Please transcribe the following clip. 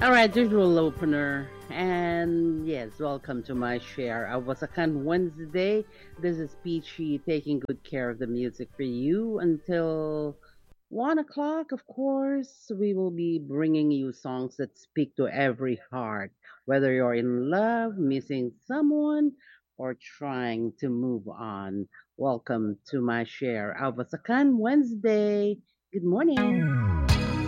All right, usual opener. And yes, welcome to my share of Wasakan Wednesday. This is Peachy taking good care of the music for you until 1 o'clock, of course. We will be bringing you songs that speak to every heart, whether you're in love, missing someone, or trying to move on. Welcome to my share of Wasakan Wednesday. Good morning.